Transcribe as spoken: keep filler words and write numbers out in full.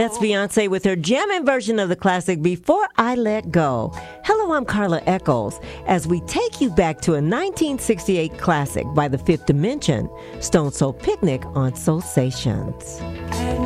That's Beyonce with her jamming version of the classic Before I Let Go. Hello, I'm Carla Echols as we take you back to a nineteen sixty-eight classic by the Fifth Dimension, Stone Soul Picnic on Soulsations.